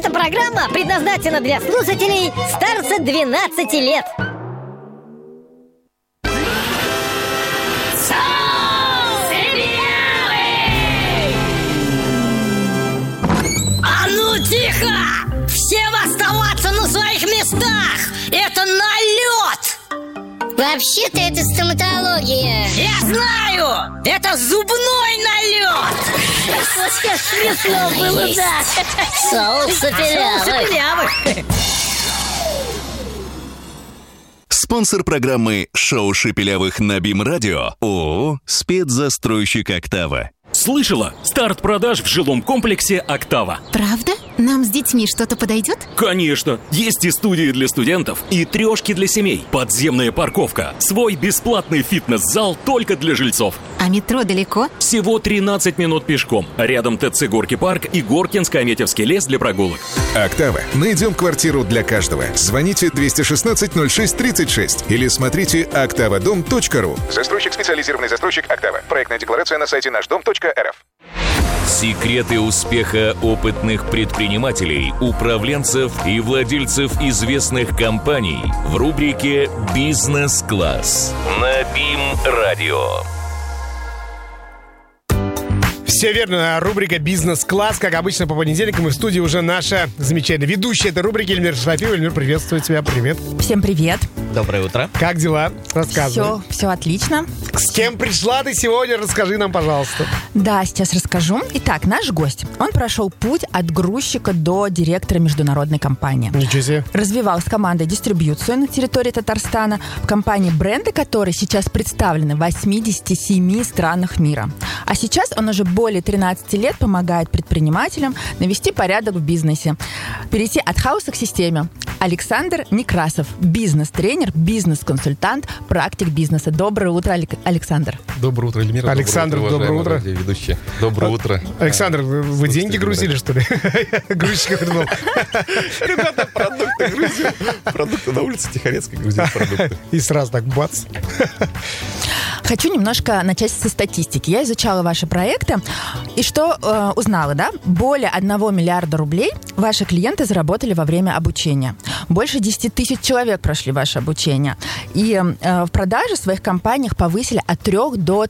Эта программа предназначена для слушателей старше 12 лет. А ну тихо! Всем оставаться на своих местах! Это налет! Вообще-то это стоматология. Я знаю! Это зубной налет! Смешно было, да. Соус Шепелявых. Спонсор программы «Шоу Шепелявых» на БИМ-радио ООО «Спецзастройщик Октава». Слышала? Старт продаж в жилом комплексе «Октава». Правда? Нам с детьми что-то подойдет? Конечно! Есть и студии для студентов, и трешки для семей, подземная парковка, свой бесплатный фитнес-зал только для жильцов. А метро далеко? Всего 13 минут пешком. Рядом ТЦ «Горки парк» и Горкинско-Аметьевский лес для прогулок. «Октава». Найдем квартиру для каждого. Звоните 216-06-36 или смотрите oktavadom.ru. Застройщик, специализированный застройщик «Октава». Проектная декларация на сайте нашдом.рф. Секреты успеха опытных предпринимателей, управленцев и владельцев известных компаний в рубрике «Бизнес-класс» на БИМ-радио. Все верно, рубрика «Бизнес-класс», как обычно, по понедельникам. И в студии уже наша замечательная ведущая этой рубрики Эльмира Шарафиева. Эльмир, приветствую тебя, привет. Всем привет. Доброе утро. Как дела? Рассказывай. Все отлично. С кем пришла ты сегодня? Расскажи нам, пожалуйста. Да, сейчас расскажу. Итак, наш гость, он прошел путь от грузчика до директора международной компании. Ничего себе. Развивал с командой дистрибьюцию на территории Татарстана в компании, бренды которой сейчас представлены в 87 странах мира. А сейчас он уже более 13 лет помогает предпринимателям навести порядок в бизнесе, перейти от хаоса к системе. Александр Некрасов, бизнес-тренер, бизнес-консультант, практик бизнеса. Доброе утро, Александр. Доброе утро, Эльмира. Александр, доброе утро. Ведущие. Доброе утро. Александр, вы деньги грузили, что ли? Грузчиков это был. Ребята, продукты грузим. Продукты на улице Тихорецкой грузим продукты. И сразу так бац. Хочу немножко начать со статистики. Я изучала ваши проекты, и что узнала, да? Более 1 миллиарда рублей ваши клиенты заработали во время обучения. Больше 10 тысяч человек прошли ваше обучение. И в продаже в своих компаниях повысили от 3 до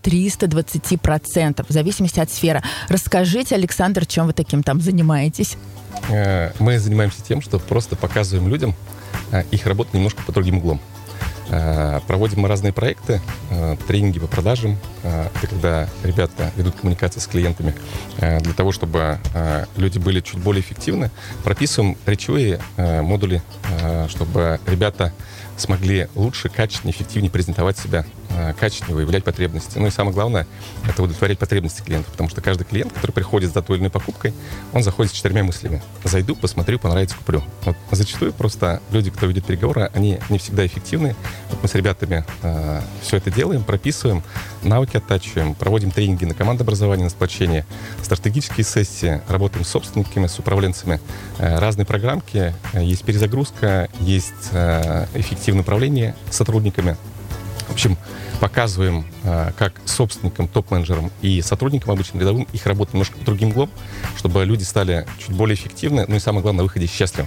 320%, в зависимости от сферы. Расскажите, Александр, чем вы таким там занимаетесь? Мы занимаемся тем, что просто показываем людям их работу немножко под другим углом. Проводим мы разные проекты, тренинги по продажам. Это когда ребята ведут коммуникации с клиентами для того, чтобы люди были чуть более эффективны. Прописываем речевые модули, чтобы ребята смогли лучше, качественнее, эффективнее презентовать себя, качественнее выявлять потребности. Ну и самое главное, это удовлетворять потребности клиентов, потому что каждый клиент, который приходит за той или иной покупкой, он заходит с 4 мыслями. Зайду, посмотрю, понравится, куплю. Вот зачастую просто люди, кто ведет переговоры, они не всегда эффективны. Вот мы с ребятами все это делаем, прописываем, навыки оттачиваем, проводим тренинги на командообразование, на сплочение, стратегические сессии, работаем с собственниками, с управленцами. Разные программки, есть перезагрузка, есть эффективное управление сотрудниками. В общем, показываем, как собственникам, топ-менеджерам и сотрудникам обычным рядовым их работу немножко под другим углом, чтобы люди стали чуть более эффективны, ну и самое главное, на выходе счастливы.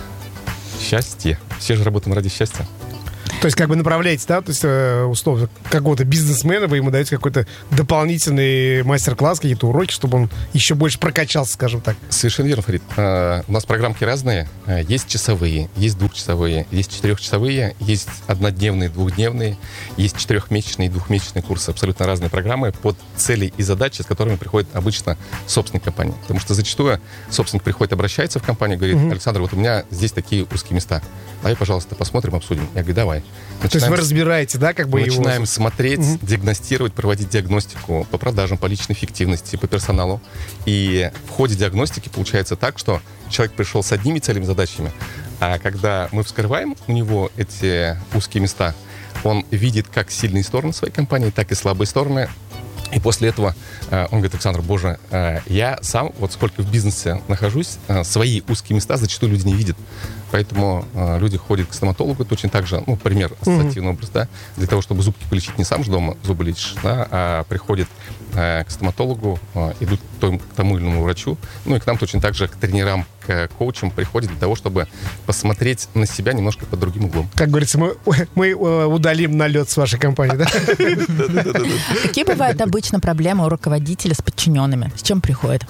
Счастье. Все же работаем ради счастья. То есть как бы направляете, да, то есть условно какого-то бизнесмена, вы ему даете какой-то дополнительный мастер-класс, какие-то уроки, чтобы он еще больше прокачался, скажем так. Совершенно верно, Фарид. У нас программки разные. Есть часовые, есть 2-часовые, есть 4-часовые, есть 1-дневные, 2-дневные, есть 4-месячные и 2-месячные курсы. Абсолютно разные программы под цели и задачи, с которыми приходит обычно собственник компании. Потому что зачастую собственник приходит, обращается в компанию, говорит: Александр, вот у меня здесь такие узкие места. Давай, пожалуйста, посмотрим, обсудим. Я говорю: давай. То есть вы разбираете, да, как бы начинаем его... смотреть, диагностировать, проводить диагностику по продажам, по личной эффективности, по персоналу. И в ходе диагностики получается так, что человек пришел с одними целями, задачами, а когда мы вскрываем у него эти узкие места, он видит как сильные стороны своей компании, так и слабые стороны. И после этого он говорит: Александр, боже, я сам, вот сколько в бизнесе нахожусь, свои узкие места зачастую люди не видят. Поэтому люди ходят к стоматологу точно так же, пример, ассоциативный образ, да, для того, чтобы зубки полечить не сам же дома зубы лечишь, да, а приходят к стоматологу, идут к тому или иному врачу, и к нам точно так же к тренерам, к коучам приходят для того, чтобы посмотреть на себя немножко под другим углом. Как говорится, мы удалим налет с вашей компании, да? Какие бывают обычно проблемы у руководителя с подчиненными? С чем приходят?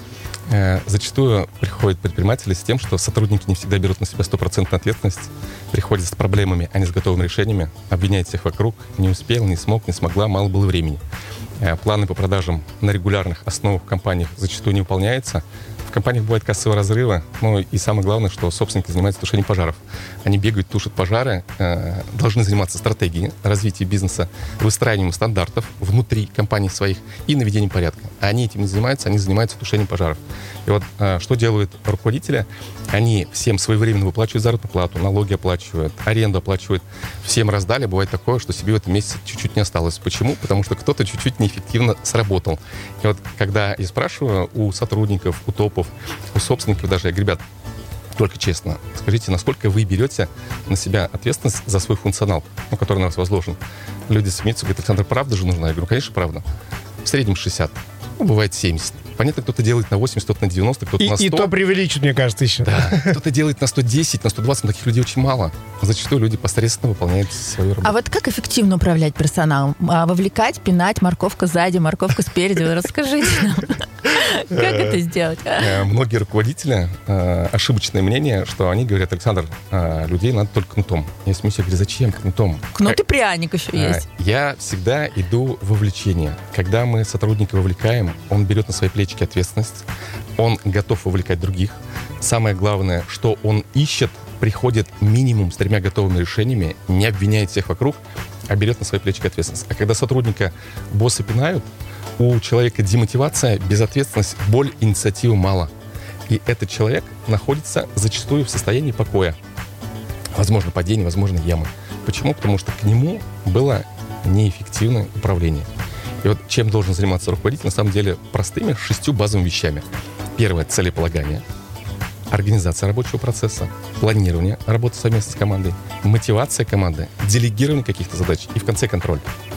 Зачастую приходят предприниматели с тем, что сотрудники не всегда берут на себя 100% ответственность, приходят с проблемами, а не с готовыми решениями, обвиняют всех вокруг, не успел, не смог, не смогла, мало было времени. Планы по продажам на регулярных основах в компаниях зачастую не выполняются. В компаниях бывают кассовые разрывы, и самое главное, что собственники занимаются тушением пожаров. Они бегают, тушат пожары, должны заниматься стратегией развития бизнеса, выстраиванием стандартов внутри компаний своих и наведением порядка. А они этим не занимаются, они занимаются тушением пожаров. И вот что делают руководители? Они всем своевременно выплачивают заработную плату, налоги оплачивают, аренду оплачивают. Всем раздали. Бывает такое, что себе в этом месяце чуть-чуть не осталось. Почему? Потому что кто-то чуть-чуть неэффективно сработал. И вот когда я спрашиваю у сотрудников, у топов, у собственников даже, я говорю, ребят, только честно, скажите, насколько вы берете на себя ответственность за свой функционал, который на вас возложен? Люди смеются, говорят, Александр, правда же нужна? Я говорю, конечно, правда. В среднем 60, бывает 70. Понятно, кто-то делает на 80, кто-то на 90, кто-то на 100. И то преувеличивает, мне кажется, еще. Да, кто-то делает на 110, на 120, но таких людей очень мало. Зачастую люди посредственно выполняют свою работу. А вот как эффективно управлять персоналом? Вовлекать, пинать, морковка сзади, морковка спереди. Расскажите нам, как это сделать? Многие руководители, ошибочное мнение, что они говорят, Александр, людей надо только кнутом. Я смеюсь, я говорю, зачем кнутом? Кнут и пряник еще есть. Я всегда иду в вовлечение. Когда мы сотрудника вовлекаем, он берет на свои плечи ответственность, он готов вовлекать других. Самое главное, что он ищет, приходит минимум с 3 готовыми решениями, не обвиняет всех вокруг, а берет на свои плечи ответственность. А когда сотрудника боссы пинают, у человека демотивация, безответственность, боль, инициативы мало. И этот человек находится зачастую в состоянии покоя. Возможно, падение, возможно, ямы. Почему? Потому что к нему было неэффективное управление. И вот чем должен заниматься руководитель, на самом деле, простыми 6 базовыми вещами. Первое — целеполагание, организация рабочего процесса, планирование работы совместно с командой, мотивация команды, делегирование каких-то задач и в конце контроль.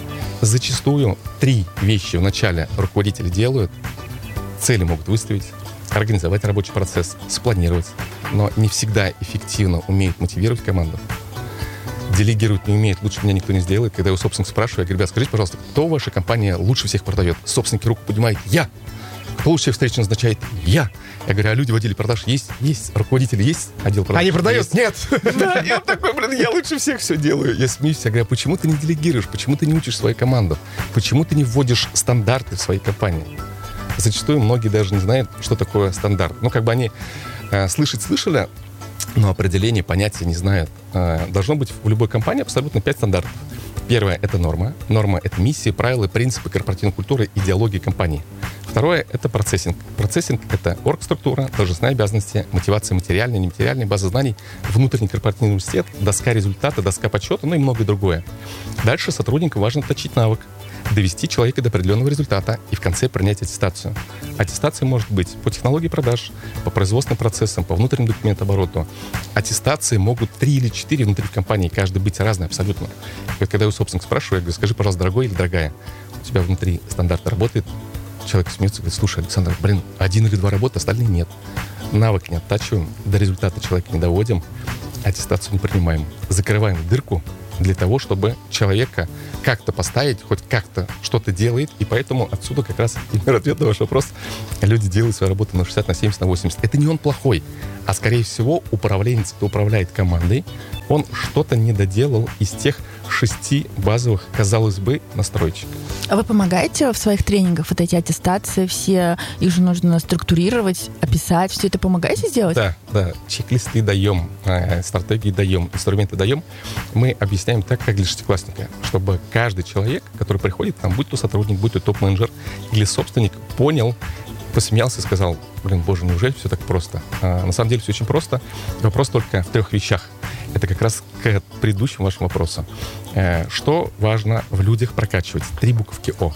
Зачастую 3 вещи в начале руководители делают. Цели могут выставить, организовать рабочий процесс, спланировать, но не всегда эффективно умеют мотивировать команду. Делегировать не умеет, лучше меня никто не сделает. Когда я у собственников спрашиваю, я говорю, ребят, скажите, пожалуйста, кто в вашей компании лучше всех продает? Собственники руку поднимают, я. Кто лучше всех встречи назначает? Я. Я говорю, а люди в отделе продаж есть? Есть. Руководители есть? Отдел продаж? Они продают? Нет. Да, и он такой, я лучше всех все делаю. Я смеюсь, я говорю, а почему ты не делегируешь? Почему ты не учишь свою команду? Почему ты не вводишь стандарты в своей компании? Зачастую многие даже не знают, что такое стандарт. Они слышали, но определение, понятия не знают. Должно быть в любой компании абсолютно 5 стандартов. Первое — это норма. Норма — это миссии, правила, принципы корпоративной культуры, идеологии компании. Второе — это процессинг. Процессинг — это оргструктура, должностные обязанности, мотивация материальная, нематериальная, база знаний, внутренний корпоративный университет, доска результата, доска подсчета, и многое другое. Дальше сотруднику важно отточить навык, довести человека до определенного результата и в конце принять аттестацию. Аттестация может быть по технологии продаж, по производственным процессам, по внутреннему документообороту. Аттестации могут 3 или 4 внутри компании, каждый быть разный абсолютно. И вот когда я у собственника спрашиваю, я говорю, скажи, пожалуйста, дорогой или дорогая, у тебя внутри стандарт работает? Человек смеется, говорит, слушай, Александр, 1 или 2 работы, остальные нет. Навык не оттачиваем, до результата человека не доводим, аттестацию не принимаем. Закрываем дырку для того, чтобы человека как-то поставить, хоть как-то что-то делает, и поэтому отсюда как раз ответ на ваш вопрос. Люди делают свою работу на 60, на 70, на 80. Это не он плохой, а скорее всего управленец, кто управляет командой, он что-то не доделал из тех 6 базовых, казалось бы, настроечек. А вы помогаете в своих тренингах вот эти аттестации все, их же нужно структурировать, описать, все это помогаете сделать? Да. Чек-листы даем, стратегии даем, инструменты даем. Мы объясняем так, как для 6-классника, чтобы каждый человек, который приходит к нам, будь то сотрудник, будь то топ-менеджер или собственник, понял, посмеялся и сказал, боже, неужели все так просто? На самом деле все очень просто. Вопрос только в 3 вещах. Это как раз к предыдущему вашему вопросу. Что важно в людях прокачивать? 3 буковки О.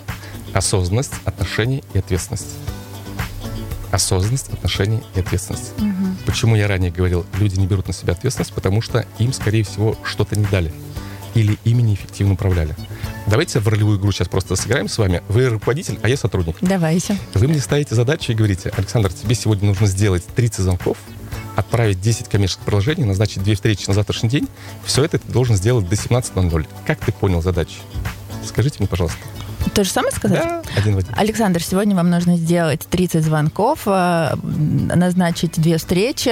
Осознанность, отношения и ответственность. Осознанность, отношения и ответственность. Почему я ранее говорил, люди не берут на себя ответственность? Потому что им, скорее всего, что-то не дали. Или ими неэффективно управляли. Давайте в ролевую игру сейчас просто сыграем с вами. Вы руководитель, а я сотрудник. Давайте. Вы мне ставите задачу и говорите: Александр, тебе сегодня нужно сделать 30 звонков, отправить 10 коммерческих предложений, назначить 2 встречи на завтрашний день. Все это ты должен сделать до 17:00. Как ты понял задачу? Скажите мне, пожалуйста. То же самое сказать? Да, один в один. Александр, сегодня вам нужно сделать 30 звонков, назначить 2 встречи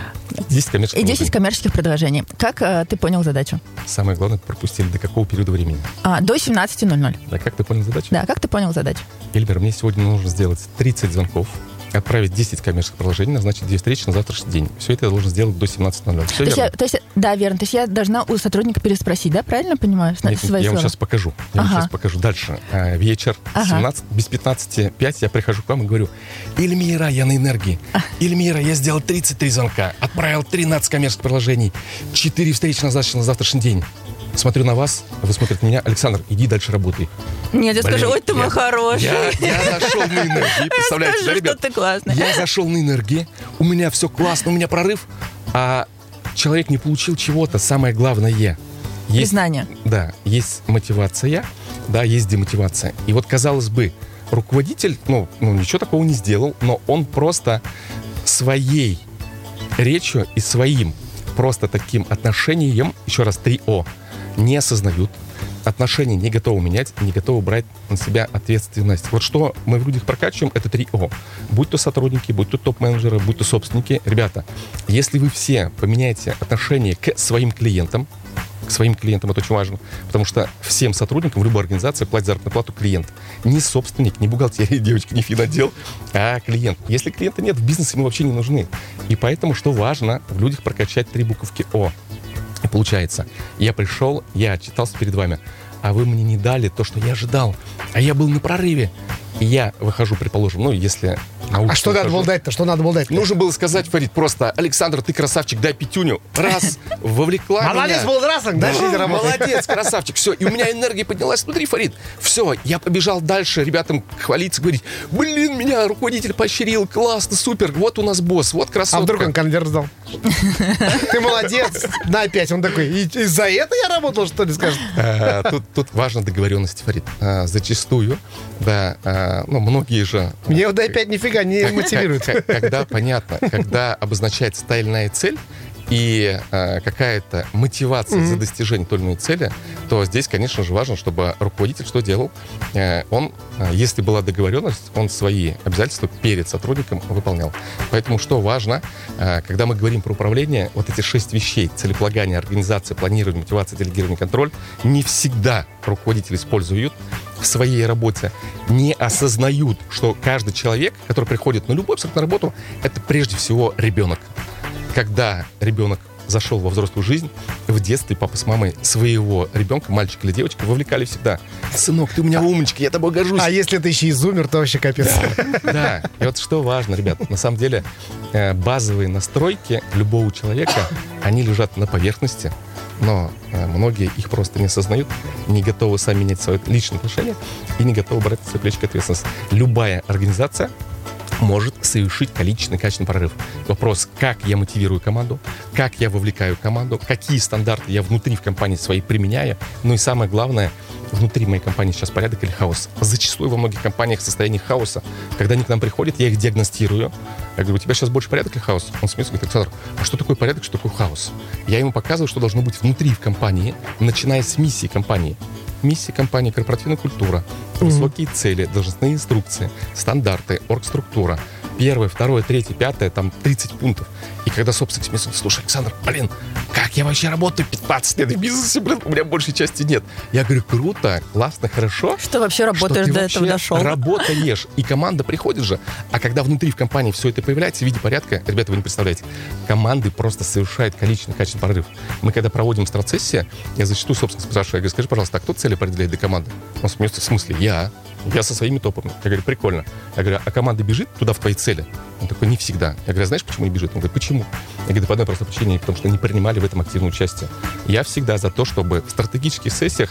10 коммерческих предложений. Как ты понял задачу? Самое главное, пропустили до какого периода времени? До 17:00. Да, как ты понял задачу? Да, как ты понял задачу? Эльбер, мне сегодня нужно сделать 30 звонков, отправить 10 коммерческих предложений, назначить 2 встречи на завтрашний день. Все это я должен сделать до 17:00. Все верно? Да, верно. То есть я должна у сотрудника переспросить, да? Правильно понимаю? Нет, я вам сейчас покажу. Дальше. Вечер, 17, без 15:05 я прихожу к вам и говорю: Эльмира, я на энергии. Эльмира, я сделал 33 звонка, отправил 13 коммерческих предложений, 4 встречи назначил на завтрашний день. Смотрю на вас, вы смотрите на меня: Александр, иди дальше работай. Нет, я скажу: ой, ты мой хороший. Я зашел на энергии, представляете, да, ребят? Что ты классный. Я зашел на энергии, у меня все классно, у меня прорыв, а человек не получил чего-то, самое главное. Есть признание. Да, есть мотивация, да, есть демотивация. И вот, казалось бы, руководитель, ничего такого не сделал, но он просто своей речью и своим просто таким отношением, еще раз, 3О, не осознают, отношения не готовы менять, не готовы брать на себя ответственность. Вот что мы в людях прокачиваем, это 3О. Будь то сотрудники, будь то топ-менеджеры, будь то собственники. Ребята, если вы все поменяете отношение к своим клиентам, это очень важно, потому что всем сотрудникам в любой организации платят заработную плату клиент. Не собственник, не бухгалтерия, девочки, не финотдел, а клиент. Если клиента нет, в бизнесе ему вообще не нужны. И поэтому, что важно, в людях прокачать 3 буковки О. И получается, я пришел, я отчитался перед вами, а вы мне не дали то, что я ожидал, а я был на прорыве. И я выхожу, предположим, если... Что надо было дать-то? Что надо было дать? Нужно было сказать, Фарид, просто: Александр, ты красавчик, дай пятюню. Раз, вовлекла меня. Молодец, был раз, дальше иди работай. Молодец, красавчик, все. И у меня энергия поднялась. Смотри, Фарид, все, я побежал дальше ребятам хвалиться, говорить: блин, меня руководитель поощрил, классно, супер, вот у нас босс, вот красотка. А вдруг он конверт сдал? Ты молодец, на опять. Он такой: из-за этого я работал, что ли, скажет? Тут важна договоренность, Фарид. Зачастую, да, многие же... Мне вот опять нифига не мотивирует. Когда обозначается та или иная цель и какая-то мотивация за достижение той или иной цели, то здесь, конечно же, важно, чтобы руководитель что делал? Он, если была договоренность, он свои обязательства перед сотрудником выполнял. Поэтому что важно, когда мы говорим про управление, вот эти 6 вещей: целеполагание, организация, планирование, мотивация, делегирование, контроль, не всегда руководители используют в своей работе, не осознают, что каждый человек, который приходит на любую абсолютно работу, это прежде всего ребенок. Когда ребенок зашел во взрослую жизнь, в детстве папа с мамой своего ребенка, мальчика или девочку, вовлекали всегда: сынок, ты у меня умничка, я тобой горжусь. А если ты еще изумер, то вообще капец. Да, и вот что важно, ребят, на самом деле базовые настройки любого человека, они лежат на поверхности, но многие их просто не осознают, не готовы сами менять свои личные отношения и не готовы брать на свои плечи ответственность. Любая организация может совершить количественный, качественный прорыв. Вопрос: как я мотивирую команду, как я вовлекаю команду, какие стандарты я внутри в компании своей применяю, ну и самое главное, внутри моей компании сейчас порядок или хаос. Зачастую во многих компаниях состояние хаоса. Когда они к нам приходят, я их диагностирую. Я говорю: у тебя сейчас больше порядок или хаос? Он смеется, говорит: Александр, а что такое порядок, что такое хаос? Я ему показываю, что должно быть внутри в компании, начиная с миссии компании. Миссия компании — корпоративная культура, высокие цели, должностные инструкции, стандарты, оргструктура. 1, 2, 3, 5, там 30 пунктов. И когда собственник смеется: слушай, Александр, как я вообще работаю 15 лет в бизнесе, у меня большей части нет. Я говорю: круто, классно, хорошо. Что вообще работаешь, до этого дошел. Работаешь, и команда приходит же. А когда внутри в компании все это появляется в виде порядка, ребята, вы не представляете, команды просто совершают количественный, качественный прорыв. Мы когда проводим страцессии, я зачастую собственник спрашиваю: я говорю: скажи, пожалуйста, а кто цели определяет для команды? Он смеется: в смысле? Я со своими топами. Я говорю: прикольно. Я говорю: а команда бежит туда в твои цели? Он такой: не всегда. Я говорю: знаешь, почему не бежит? Он говорит: почему? Я говорю: по одной простой причине, потому что не принимали в этом активное участие. Я всегда за то, чтобы в стратегических сессиях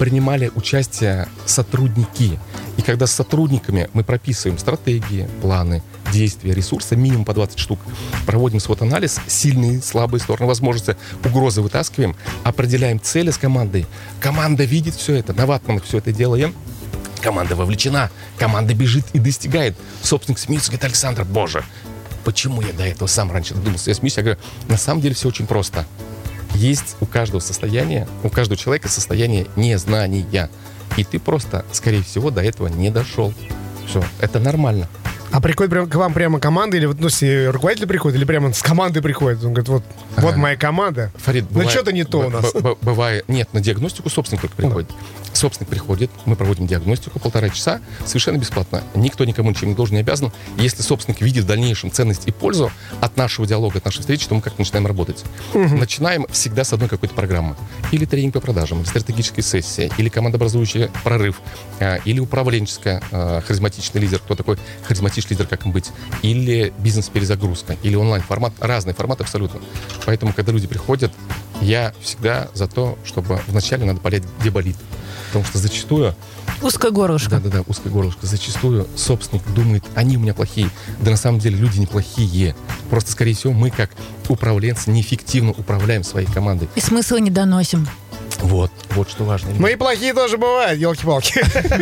принимали участие сотрудники. И когда с сотрудниками мы прописываем стратегии, планы, действия, ресурсы, минимум по 20 штук, проводим свод-анализ, сильные, слабые стороны, возможности, угрозы вытаскиваем, определяем цели с командой. Команда видит все это, на ватманах все это делаем. Команда вовлечена, команда бежит и достигает. Собственник смеется, говорит: Александр, боже, почему я до этого сам раньше додумался? Я смеюсь, я говорю, на самом деле все очень просто. Есть у каждого состояние, у каждого человека состояние незнания. И ты просто, скорее всего, до этого не дошел. Все, это нормально. А приходит к вам прямо команда, или вот, ну, если руководитель приходит, или прямо с командой приходит? Он говорит: вот моя команда. Фарид, ну, что-то не то у нас. Бывает. Нет, на диагностику собственник только приходит. Собственник приходит, мы проводим диагностику 1,5 часа, совершенно бесплатно. Никто никому ничем не должен, не обязан. Если собственник видит в дальнейшем ценность и пользу от нашего диалога, от нашей встречи, то мы как-то начинаем работать. Начинаем всегда с одной какой-то программы. Или тренинг по продажам, или стратегическая сессия, или командообразующий прорыв, или управленческая, харизматичный лидер. Кто такой харизматичный лидер, как им быть? Или бизнес-перезагрузка, или онлайн-формат. Разные форматы абсолютно. Поэтому, когда люди приходят, я всегда за то, чтобы вначале надо понять, где болит. Потому что зачастую... Узкое горлышко. Да, узкое горлышко. Зачастую собственник думает, они у меня плохие. Да на самом деле люди неплохие. Просто, скорее всего, мы как управленцы неэффективно управляем своей командой. И смысла не доносим. Вот что важно. Ну и плохие тоже бывают, елки-палки.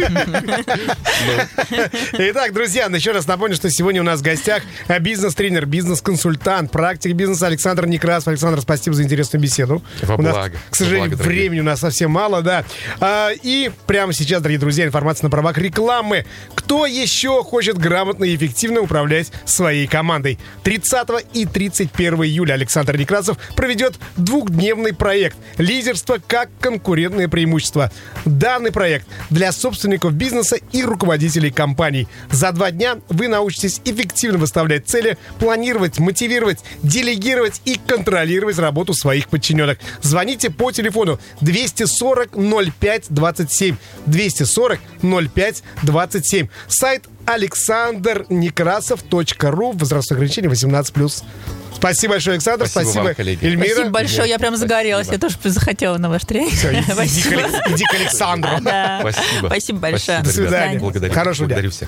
Итак, друзья, еще раз напомню, что сегодня у нас в гостях бизнес-тренер, бизнес-консультант, практик бизнеса Александр Некрасов. Александр, спасибо за интересную беседу. Во благо. К сожалению, времени у нас совсем мало, да. И прямо сейчас, дорогие друзья, информация на правах рекламы. Кто еще хочет грамотно и эффективно управлять своей командой? 30 и 31 июля Александр Некрасов проведет двухдневный проект «Лидерство как конкурентное преимущество». Данный проект для собственников бизнеса и руководителей компаний. За 2 дня вы научитесь эффективно выставлять цели, планировать, мотивировать, делегировать и контролировать работу своих подчиненных. Звоните по телефону 240 05 27. 240 05 27. Сайт alexandernekrasov.ru. Возрастное ограничение 18+. Спасибо большое, Александр. Спасибо вам, коллеги. Эльмира. Спасибо большое, я прям загорелась. Я тоже захотела на ваш тренинг. Иди к Александру. Спасибо. Спасибо большое. До свидания. Благодарю. Хорошего дня. Благодарю всех.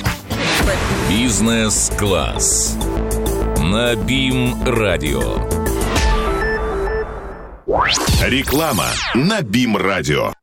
Бизнес-класс на БИМ-радио. Реклама на БИМ-радио.